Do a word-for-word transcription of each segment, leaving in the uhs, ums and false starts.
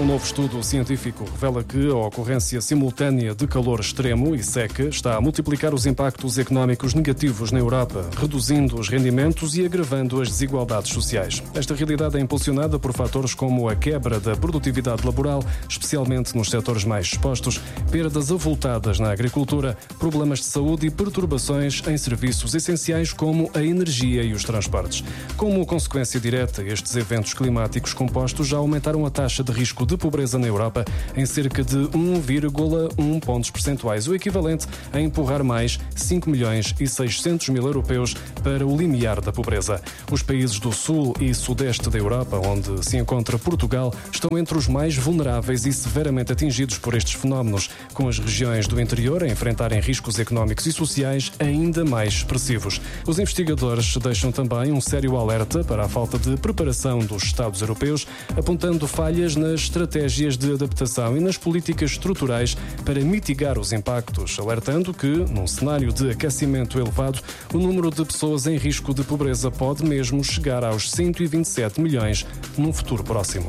novo estudo científico revela que a ocorrência simultânea de calor extremo e seca está a multiplicar os impactos económicos negativos na Europa, reduzindo os rendimentos e agravando as desigualdades sociais. Esta realidade é impulsionada por fatores como a quebra da produtividade laboral, especialmente nos setores mais expostos, perdas avultadas na agricultura, problemas de saúde e perturbações em serviços essenciais como a energia e os transportes. Como consequência direta, estes eventos climáticos compostos já aumentaram a taxa de risco de pobreza na Europa em cerca de um vírgula um pontos percentuais, o equivalente a empurrar mais cinco milhões e seiscentos mil europeus para o limiar da pobreza. Os países do sul e sudeste da Europa, onde se encontra Portugal, estão entre os mais vulneráveis e severamente atingidos por estes fenómenos, com as regiões do interior a enfrentarem riscos económicos e sociais ainda mais expressivos. Os investigadores deixam também um sério alerta para a falta de preparação dos Estados europeus, apontando falhas nas estratégias de adaptação e nas políticas estruturais para mitigar os impactos, alertando que, num cenário de aquecimento elevado, o número de pessoas em risco de pobreza pode mesmo chegar aos cento e vinte e sete milhões num futuro próximo.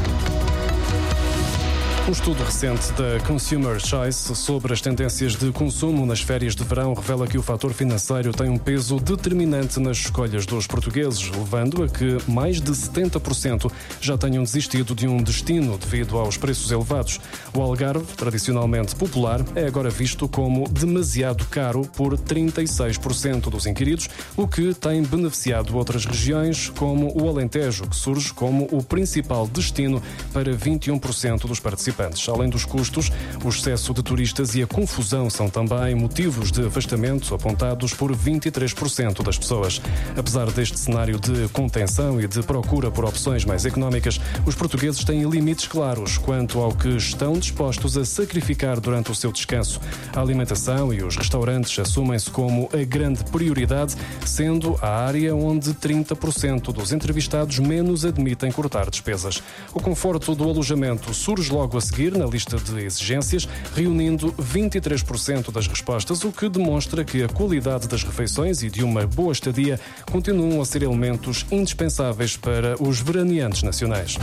Um estudo recente da Consumer Choice sobre as tendências de consumo nas férias de verão revela que o fator financeiro tem um peso determinante nas escolhas dos portugueses, levando a que mais de setenta por cento já tenham desistido de um destino devido aos preços elevados. O Algarve, tradicionalmente popular, é agora visto como demasiado caro por trinta e seis por cento dos inquiridos, o que tem beneficiado outras regiões, como o Alentejo, que surge como o principal destino para vinte e um por cento dos participantes. Além dos custos, o excesso de turistas e a confusão são também motivos de afastamento apontados por vinte e três por cento das pessoas. Apesar deste cenário de contenção e de procura por opções mais económicas, os portugueses têm limites claros quanto ao que estão dispostos a sacrificar durante o seu descanso. A alimentação e os restaurantes assumem-se como a grande prioridade, sendo a área onde trinta por cento dos entrevistados menos admitem cortar despesas. O conforto do alojamento surge logo a seguir na lista de exigências, reunindo vinte e três por cento das respostas, o que demonstra que a qualidade das refeições e de uma boa estadia continuam a ser elementos indispensáveis para os veraneantes nacionais.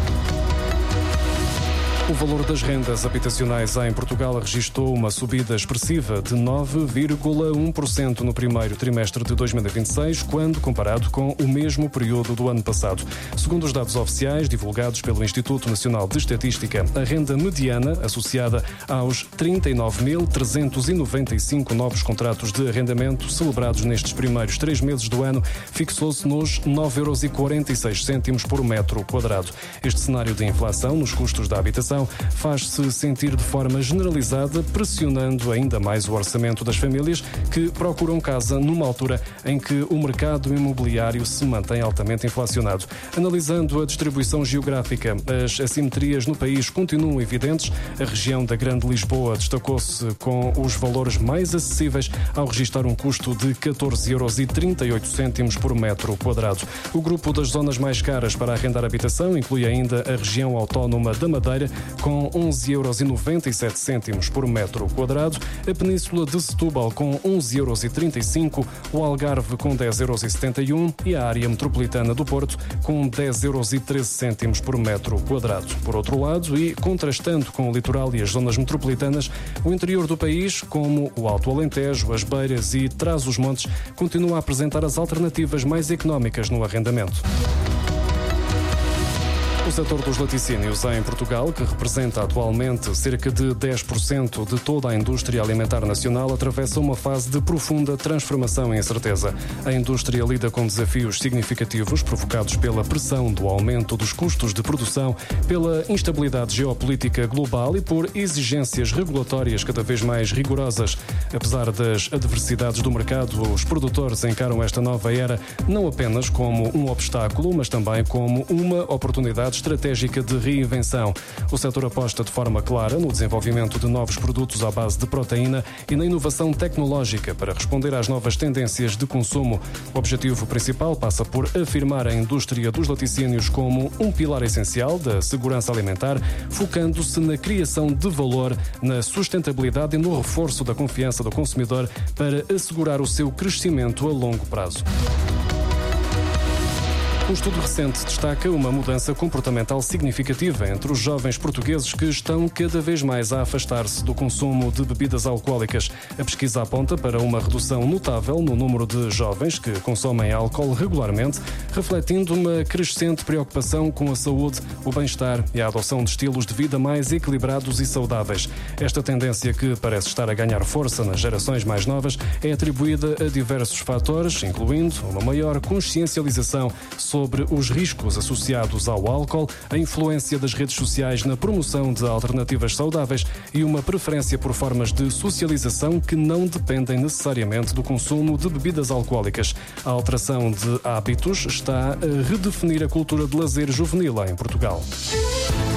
O valor das rendas habitacionais em Portugal registrou uma subida expressiva de nove vírgula um por cento no primeiro trimestre de dois mil e vinte e seis, quando comparado com o mesmo período do ano passado. Segundo os dados oficiais divulgados pelo Instituto Nacional de Estatística, a renda mediana, associada aos trinta e nove mil trezentos e noventa e cinco novos contratos de arrendamento celebrados nestes primeiros três meses do ano, fixou-se nos nove euros e quarenta e seis cêntimos por metro quadrado. Este cenário de inflação nos custos da habitação faz-se sentir de forma generalizada, pressionando ainda mais o orçamento das famílias que procuram casa numa altura em que o mercado imobiliário se mantém altamente inflacionado. Analisando a distribuição geográfica, as assimetrias no país continuam evidentes. A região da Grande Lisboa destacou-se com os valores mais acessíveis ao registrar um custo de catorze euros e trinta e oito cêntimos por metro quadrado. O grupo das zonas mais caras para arrendar habitação inclui ainda a região autónoma da Madeira, com onze euros e noventa e sete cêntimos por metro quadrado, a Península de Setúbal com onze euros e trinta e cinco, o Algarve com dez euros e setenta e um e a área metropolitana do Porto com dez euros e treze cêntimos por metro quadrado. Por outro lado, e contrastando com o litoral e as zonas metropolitanas, o interior do país, como o Alto Alentejo, as Beiras e Trás-os-Montes, continua a apresentar as alternativas mais económicas no arrendamento. O setor dos laticínios em Portugal, que representa atualmente cerca de dez por cento de toda a indústria alimentar nacional, atravessa uma fase de profunda transformação e incerteza. A indústria lida com desafios significativos provocados pela pressão do aumento dos custos de produção, pela instabilidade geopolítica global e por exigências regulatórias cada vez mais rigorosas. Apesar das adversidades do mercado, os produtores encaram esta nova era não apenas como um obstáculo, mas também como uma oportunidade estratégica de reinvenção. O setor aposta de forma clara no desenvolvimento de novos produtos à base de proteína e na inovação tecnológica para responder às novas tendências de consumo. O objetivo principal passa por afirmar a indústria dos laticínios como um pilar essencial da segurança alimentar, focando-se na criação de valor, na sustentabilidade e no reforço da confiança do consumidor para assegurar o seu crescimento a longo prazo. Um estudo recente destaca uma mudança comportamental significativa entre os jovens portugueses que estão cada vez mais a afastar-se do consumo de bebidas alcoólicas. A pesquisa aponta para uma redução notável no número de jovens que consomem álcool regularmente, refletindo uma crescente preocupação com a saúde, o bem-estar e a adoção de estilos de vida mais equilibrados e saudáveis. Esta tendência, que parece estar a ganhar força nas gerações mais novas, é atribuída a diversos fatores, incluindo uma maior consciencialização sobre os riscos associados ao álcool, a influência das redes sociais na promoção de alternativas saudáveis e uma preferência por formas de socialização que não dependem necessariamente do consumo de bebidas alcoólicas. A alteração de hábitos está a redefinir a cultura de lazer juvenil em Portugal.